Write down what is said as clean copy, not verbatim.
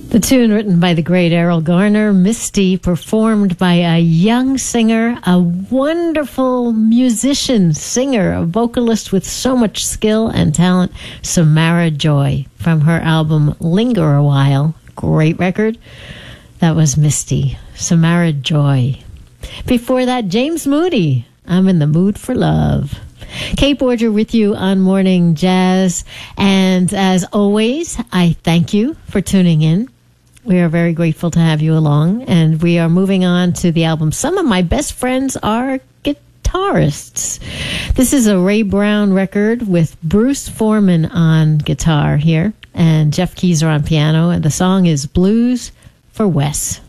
The tune written by the great Errol Garner, Misty, performed by a young singer, a wonderful musician, singer, a vocalist with so much skill and talent, Samara Joy, from her album Linger a While. Great record. That was Misty, Samara Joy. Before that, James Moody, I'm in the Mood for Love. Kate Borger with you on Morning Jazz. And as always, I thank you for tuning in. We are very grateful to have you along. And we are moving on to the album Some of My Best Friends Are Guitarists. This is a Ray Brown record with Bruce Foreman on guitar here. And Jeff Keezer on piano. And the song is Blues for Wes.